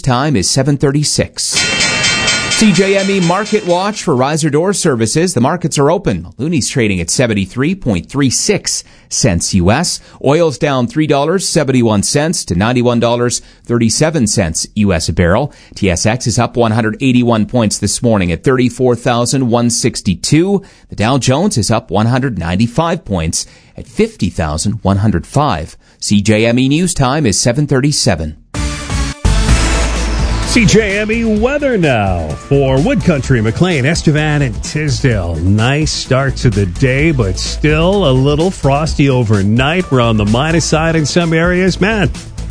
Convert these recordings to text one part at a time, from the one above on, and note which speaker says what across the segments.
Speaker 1: News time is 7:36. CJME Market Watch for Riser Door Services. The markets are open. Looney's trading at 73.36 cents U.S. Oil's down $3.71 to $91.37 U.S. a barrel. TSX is up 181 points this morning at 34,162. The Dow Jones is up 195 points at 50,105. CJME News time is 7:37.
Speaker 2: CJME weather now for Wood Country, McLean, Estevan, and Tisdale. Nice start to the day, but still a little frosty overnight. We're on the minus side in some areas. Man,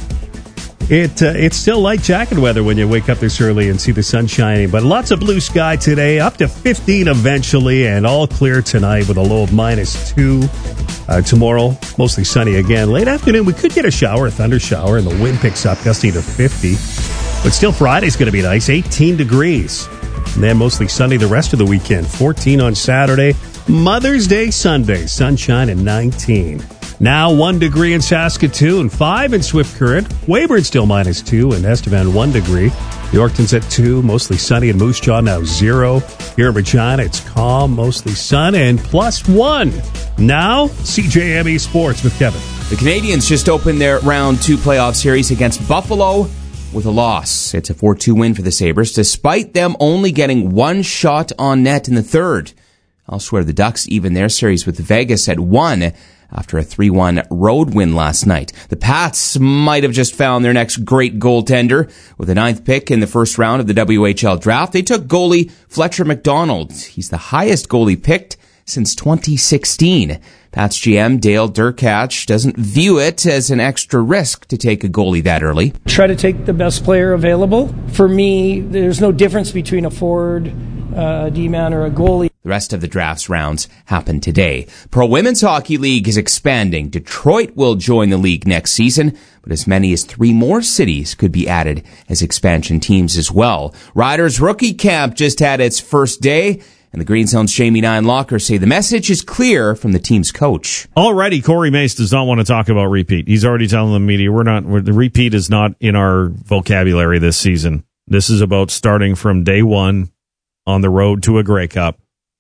Speaker 2: it's still light jacket weather when you wake up this early and see the sun shining. But lots of blue sky today, up to 15 eventually, and all clear tonight with a low of -2. Tomorrow, mostly sunny again. Late afternoon, we could get a shower, a thunder shower, and the wind picks up, gusting to 50. But still, Friday's going to be nice, 18 degrees. And then mostly sunny the rest of the weekend, 14 on Saturday. Mother's Day Sunday, sunshine at 19. Now 1 degree in Saskatoon, 5 in Swift Current. Weyburn still -2, and Estevan 1 degree. Yorkton's at 2, mostly sunny, and Moose Jaw now 0. Here in Regina, it's calm, mostly sun, and +1. Now, CJME Sports with Kevin.
Speaker 1: The Canadians just opened their Round 2 playoff series against Buffalo with a loss. It's a 4-2 win for the Sabres, despite them only getting one shot on net in the third. Elsewhere, the Ducks even their series with Vegas at 1 after a 3-1 road win last night. The Pats might have just found their next great goaltender. With the 9th pick in the first round of the WHL draft, they took goalie Fletcher McDonald. He's the highest goalie picked since 2016. Pats GM Dale Derkach doesn't view it as an extra risk to take a goalie that early.
Speaker 3: Try to take the best player available. For me, there's no difference between a forward, D-man, or a goalie.
Speaker 1: The rest of the draft's rounds happen today. Pro Women's Hockey League is expanding. Detroit will join the league next season, but as many as 3 more cities could be added as expansion teams as well. Riders Rookie Camp just had its first day, and the Green Zone's Jamie Ninelocker say the message is clear from the team's coach.
Speaker 4: Already, Corey Mace does not want to talk about repeat. He's already telling the media the repeat is not in our vocabulary this season. This is about starting from day one on the road to a Grey Cup.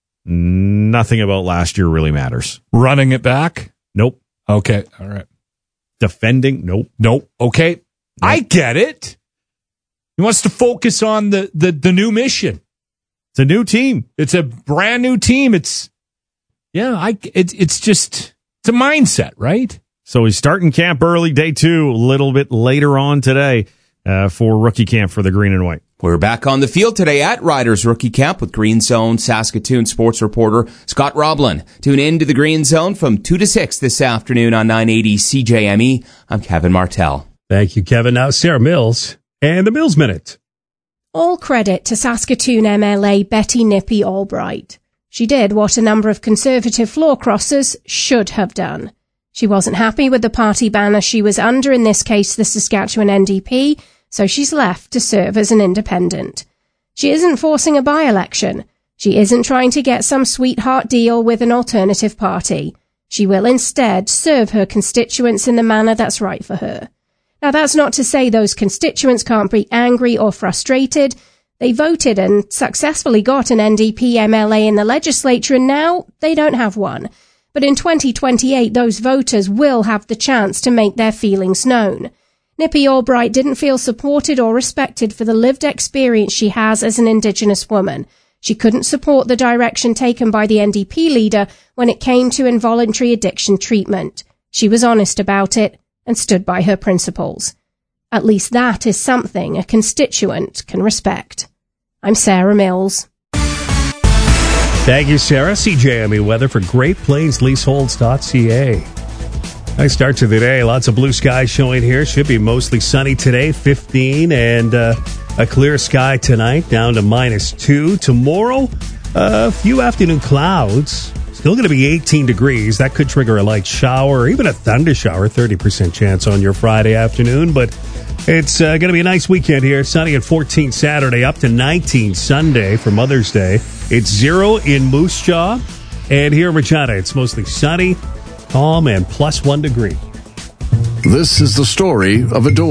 Speaker 4: Nothing about last year really matters.
Speaker 5: Running it back?
Speaker 4: Nope.
Speaker 5: Okay. All right.
Speaker 4: Defending? Nope.
Speaker 5: Nope. Okay. Nope. I get it. He wants to focus on the new mission.
Speaker 4: It's a new team.
Speaker 5: It's a brand new team. It's a mindset, right?
Speaker 4: So he's starting camp early, day 2, a little bit later on today for rookie camp for the Green and White.
Speaker 1: We're back on the field today at Riders Rookie Camp with Green Zone Saskatoon sports reporter Scott Roblin. Tune in to the Green Zone from 2 to 6 this afternoon on 980 CJME. I'm Kevin Martell.
Speaker 2: Thank you, Kevin. Now Sarah Mills and the Mills Minute.
Speaker 6: All credit to Saskatoon MLA Betty Nippy Albright. She did what a number of Conservative floor crossers should have done. She wasn't happy with the party banner she was under, in this case the Saskatchewan NDP, so she's left to serve as an independent. She isn't forcing a by-election. She isn't trying to get some sweetheart deal with an alternative party. She will instead serve her constituents in the manner that's right for her. Now, that's not to say those constituents can't be angry or frustrated. They voted and successfully got an NDP MLA in the legislature, and now they don't have one. But in 2028, those voters will have the chance to make their feelings known. Nippy Albright didn't feel supported or respected for the lived experience she has as an Indigenous woman. She couldn't support the direction taken by the NDP leader when it came to involuntary addiction treatment. She was honest about it and stood by her principles. At least that is something a constituent can respect. I'm Sarah Mills.
Speaker 2: Thank you, Sarah. CJME weather for Great Plains Leaseholds.ca. Nice start to the day. Lots of blue skies showing here. Should be mostly sunny today, 15, and a clear sky tonight, down to -2. Tomorrow, a few afternoon clouds. Still going to be 18 degrees. That could trigger a light shower or even a thunder shower. 30% chance on your Friday afternoon. But it's going to be a nice weekend here. Sunny at 14 Saturday, up to 19 Sunday for Mother's Day. It's 0 in Moose Jaw. And here in Regina, it's mostly sunny, calm, and +1 degree.
Speaker 7: This is the story of a door.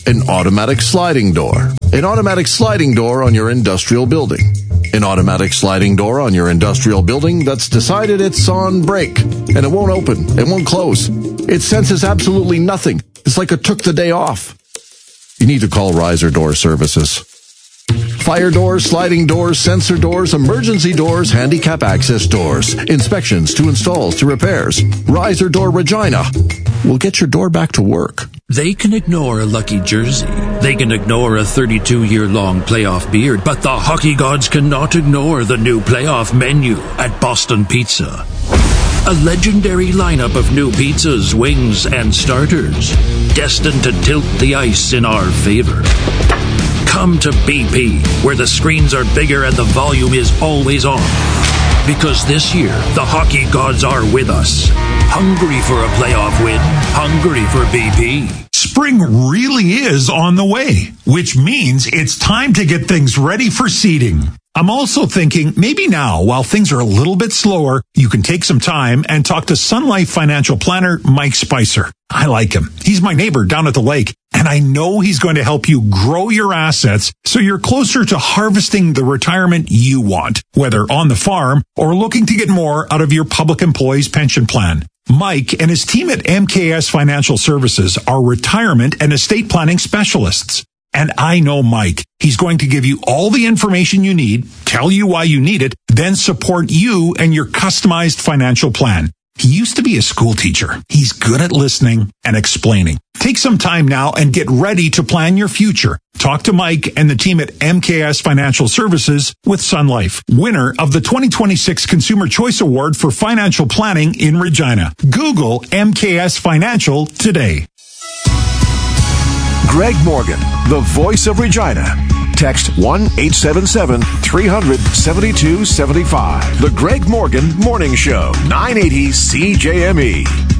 Speaker 7: An automatic sliding door. An automatic sliding door on your industrial building. An automatic sliding door on your industrial building that's decided it's on break and it won't open, it won't close. It senses absolutely nothing. It's like it took the day off. You need to call Riser Door Services. Fire doors, sliding doors, sensor doors, emergency doors, handicap access doors, inspections to installs to repairs. Riser Door Regina will get your door back to work.
Speaker 8: They can ignore a lucky jersey. They can ignore a 32-year-long playoff beard, but the hockey gods cannot ignore the new playoff menu at Boston Pizza. A legendary lineup of new pizzas, wings, and starters, destined to tilt the ice in our favor. Come to BP, where the screens are bigger and the volume is always on. Because this year, the hockey gods are with us. Hungry for a playoff win. Hungry for BP.
Speaker 9: Spring really is on the way, which means it's time to get things ready for seeding. I'm also thinking maybe now, while things are a little bit slower, you can take some time and talk to Sun Life financial planner Mike Spicer. I like him. He's my neighbor down at the lake, and I know he's going to help you grow your assets so you're closer to harvesting the retirement you want, whether on the farm or looking to get more out of your public employees pension plan. Mike and his team at MKS Financial Services are retirement and estate planning specialists. And I know Mike. He's going to give you all the information you need, tell you why you need it, then support you and your customized financial plan. He used to be a school teacher. He's good at listening and explaining. Take some time now and get ready to plan your future. Talk to Mike and the team at MKS Financial Services with Sun Life, winner of the 2026 Consumer Choice Award for Financial Planning in Regina. Google MKS Financial today.
Speaker 10: Greg Morgan, the voice of Regina. Text 1-877-300-7275. The Greg Morgan Morning Show, 980 CJME.